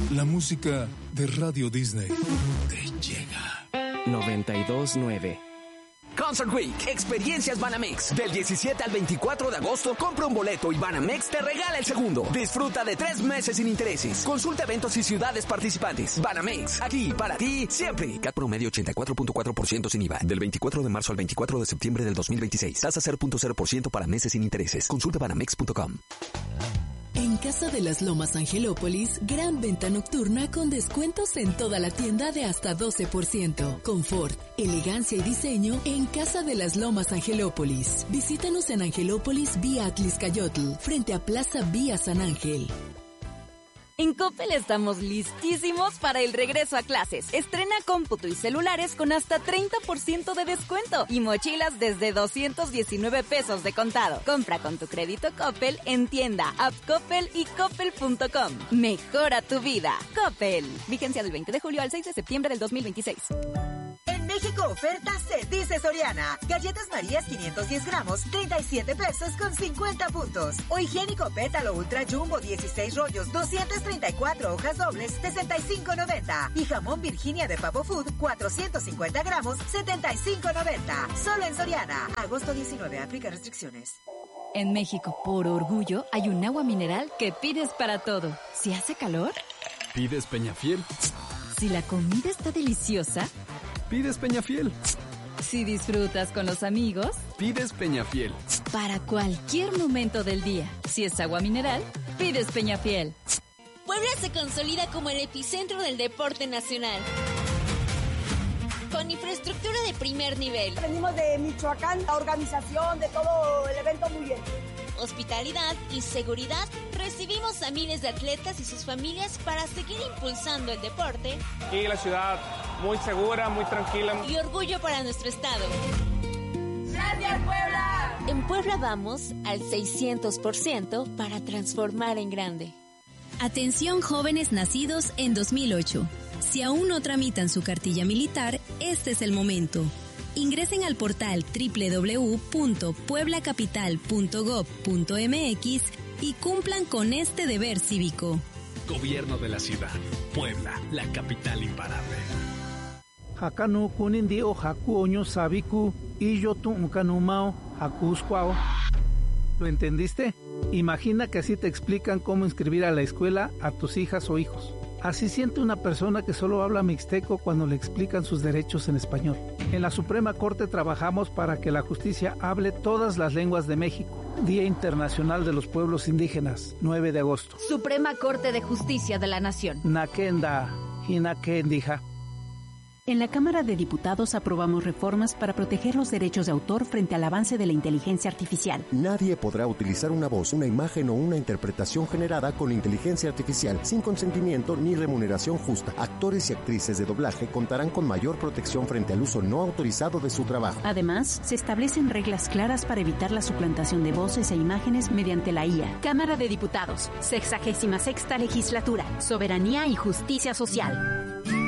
La música de Radio Disney te llega. 92.9. Concert Week, Experiencias Banamex. Del 17 al 24 de agosto, compra un boleto y Banamex te regala el segundo. Disfruta de 3 meses sin intereses. Consulta eventos y ciudades participantes. Banamex, aquí para ti siempre. CAT promedio 84.4% sin IVA. Del 24 de marzo al 24 de septiembre del 2026. Tasa 0.0% para meses sin intereses. Consulta banamex.com. En Casa de las Lomas Angelópolis, gran venta nocturna con descuentos en toda la tienda de hasta 12%. Confort, elegancia y diseño en Casa de las Lomas Angelópolis. Visítanos en Angelópolis vía Atliscayotl, frente a Plaza Vía San Ángel. En Coppel estamos listísimos para el regreso a clases. Estrena cómputo y celulares con hasta 30% de descuento y mochilas desde 219 pesos de contado. Compra con tu crédito Coppel en tienda, app Coppel y coppel.com. Mejora tu vida. Coppel. Vigencia del 20 de julio al 6 de septiembre del 2026. En México oferta se dice Soriana. Galletas Marías 510 gramos, 37 pesos con 50 puntos. O higiénico Pétalo Ultra Jumbo 16 rollos, 234 hojas dobles, 65.90. Y jamón Virginia de Pavo Food 450 gramos, 75.90. Solo en Soriana. Agosto 19, aplica restricciones. En México, por orgullo, hay un agua mineral que pides para todo. Si hace calor, pides Peñafiel. Si la comida está deliciosa, pides Peñafiel. Si disfrutas con los amigos, pides Peñafiel. Para cualquier momento del día, si es agua mineral, pides Peñafiel. Puebla se consolida como el epicentro del deporte nacional. Con infraestructura de primer nivel. Venimos de Michoacán, la organización de todo el evento muy bien. Hospitalidad y seguridad, recibimos a miles de atletas y sus familias para seguir impulsando el deporte. Aquí la ciudad muy segura, muy tranquila. Y orgullo para nuestro estado. ¡Gracias, Puebla! En Puebla vamos al 600% para transformar en grande. Atención jóvenes nacidos en 2008. Si aún no tramitan su cartilla militar, este es el momento. Ingresen al portal www.pueblacapital.gov.mx y cumplan con este deber cívico. Gobierno de la ciudad. Puebla, la capital imparable. Hakanu kunindio haku oño sabiku y yo tu unkanumao hakusquao. ¿Lo entendiste? Imagina que así te explican cómo inscribir a la escuela a tus hijas o hijos. Así siente una persona que solo habla mixteco cuando le explican sus derechos en español. En la Suprema Corte trabajamos para que la justicia hable todas las lenguas de México. Día Internacional de los Pueblos Indígenas, 9 de agosto. Suprema Corte de Justicia de la Nación. Nakenda, Hinakendija. En la Cámara de Diputados aprobamos reformas para proteger los derechos de autor frente al avance de la inteligencia artificial. Nadie podrá utilizar una voz, una imagen o una interpretación generada con inteligencia artificial sin consentimiento ni remuneración justa. Actores y actrices de doblaje contarán con mayor protección frente al uso no autorizado de su trabajo. Además, se establecen reglas claras para evitar la suplantación de voces e imágenes mediante la IA. Cámara de Diputados, 66ª Legislatura, Soberanía y Justicia Social.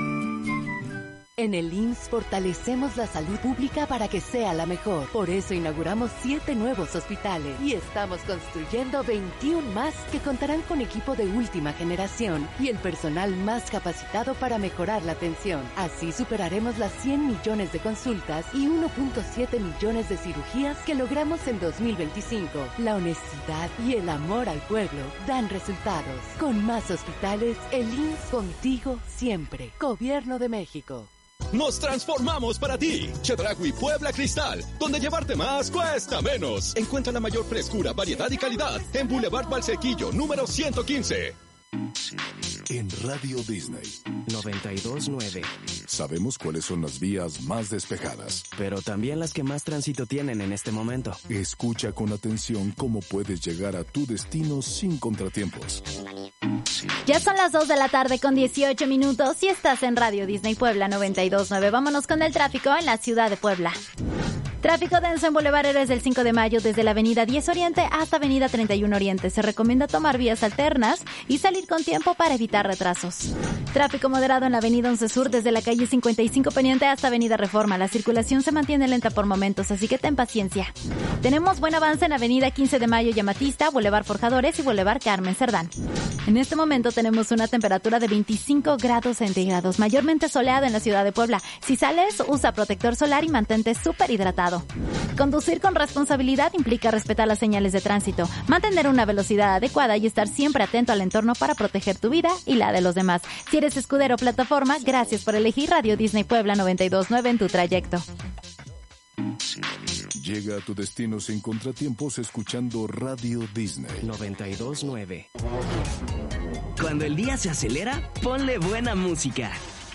En el IMSS fortalecemos la salud pública para que sea la mejor. Por eso inauguramos 7 nuevos hospitales y estamos construyendo 21 más que contarán con equipo de última generación y el personal más capacitado para mejorar la atención. Así superaremos las 100 millones de consultas y 1.7 millones de cirugías que logramos en 2025. La honestidad y el amor al pueblo dan resultados. Con más hospitales, el IMSS contigo siempre. Gobierno de México. Nos transformamos para ti. Chedraui Puebla Cristal, donde llevarte más cuesta menos. Encuentra la mayor frescura, variedad y calidad en Boulevard Valsequillo, número 115. En Radio Disney 92.9. Sabemos cuáles son las vías más despejadas, pero también las que más tránsito tienen en este momento. Escucha con atención cómo puedes llegar a tu destino sin contratiempos. Ya son las 2 de la tarde con 18 minutos y estás en Radio Disney Puebla 92.9. Vámonos con el tráfico en la ciudad de Puebla. Tráfico denso en Boulevard Héroes del 5 de Mayo desde la avenida 10 Oriente hasta avenida 31 Oriente. Se recomienda tomar vías alternas y salir con tiempo para evitar retrasos. Tráfico moderado en la avenida 11 Sur desde la calle 55 Poniente hasta avenida Reforma. La circulación se mantiene lenta por momentos, así que ten paciencia. Tenemos buen avance en avenida 15 de Mayo y Amatista, Boulevard Forjadores y Boulevard Carmen Cerdán. En este momento tenemos una temperatura de 25 grados centígrados, mayormente soleado en la ciudad de Puebla. Si sales, usa protector solar y mantente súper hidratado. Conducir con responsabilidad implica respetar las señales de tránsito, mantener una velocidad adecuada y estar siempre atento al entorno para proteger tu vida y la de los demás. Si eres escudero o plataforma, gracias por elegir Radio Disney Puebla 92.9 en tu trayecto. Llega a tu destino sin contratiempos escuchando Radio Disney 92.9. Cuando el día se acelera, ponle buena música.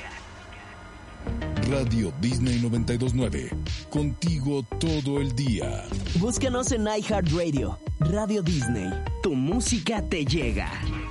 Radio Disney 92.9. Contigo todo el día. Búscanos en iHeartRadio. Radio Disney. Tu música te llega.